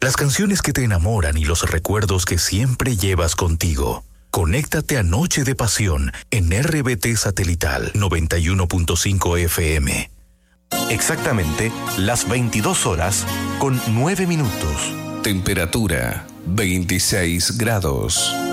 Las canciones que te enamoran y los recuerdos que siempre llevas contigo. Conéctate a Noche de Pasión en RBT Satelital 91.5 FM. Exactamente las 22 horas con 9 minutos. Temperatura 26 grados.